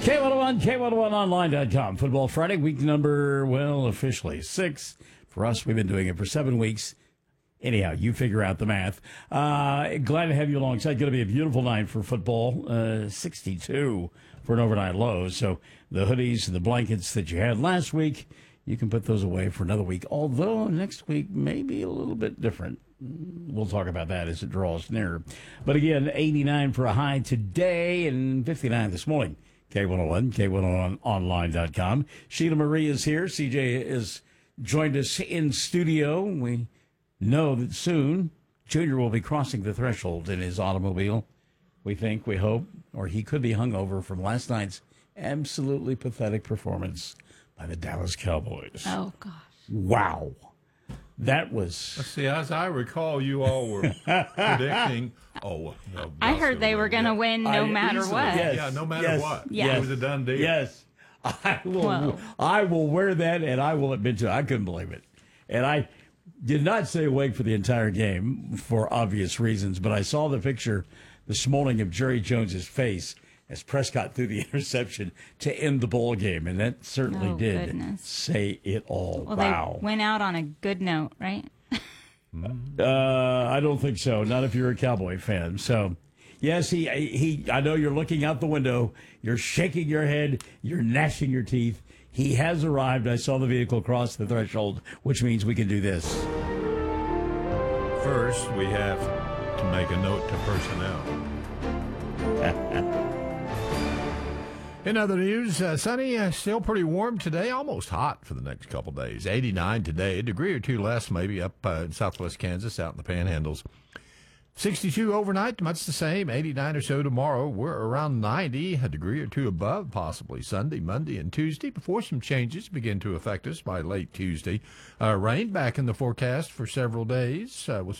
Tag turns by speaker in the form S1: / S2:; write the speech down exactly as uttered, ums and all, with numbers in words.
S1: K one oh one, K one oh one online dot com. Football Friday, week number, well, officially six. For us, we've been doing it for seven weeks. Anyhow, you figure out the math. Uh, glad to have you alongside. Going to be a beautiful night for football. Uh, sixty-two for an overnight low. So the hoodies and the blankets that you had last week, you can put those away for another week. Although next week may be a little bit different. We'll talk about that as it draws nearer. But again, eighty-nine for a high today and fifty-nine this morning. K one oh one, K one oh one online dot com. Sheila Marie is here. C J is joined us in studio. We know that soon Junior will be crossing the threshold in his automobile. We think, we hope, or he could be hungover from last night's absolutely pathetic performance by the Dallas Cowboys.
S2: Oh, gosh.
S1: Wow. That was...
S3: Let's see, as I recall, you all were predicting... Oh, no,
S2: I heard they were going to win no
S1: I,
S2: matter
S1: easily,
S2: what.
S1: Yes,
S3: yeah, no matter
S1: yes,
S3: what.
S2: Yes.
S3: It was a done deal.
S1: Yes. I will,
S2: Whoa.
S1: I will wear that, and I will admit to it. I couldn't believe it. And I did not stay awake for the entire game for obvious reasons, but I saw the picture this morning of Jerry Jones's face as Prescott threw the interception to end the ball game, and that certainly
S2: Oh,
S1: did
S2: goodness.
S1: say it all.
S2: Well,
S1: wow.
S2: they went out on a good note, right?
S1: Uh, I don't think so. Not if you're a Cowboy fan. So, yes, he, he. I know you're looking out the window. You're shaking your head. You're gnashing your teeth. He has arrived. I saw the vehicle cross the threshold, which means we can do this.
S3: First, we have to make a note to personnel. In other news, uh, sunny, uh, still pretty warm today, almost hot for the next couple days. eighty-nine today, a degree or two less maybe up uh, in southwest Kansas, out in the panhandles. sixty-two overnight, much the same. eighty-nine or so tomorrow. We're around ninety, a degree or two above, possibly Sunday, Monday, and Tuesday, before some changes begin to affect us by late Tuesday. Uh, rain back in the forecast for several days uh, with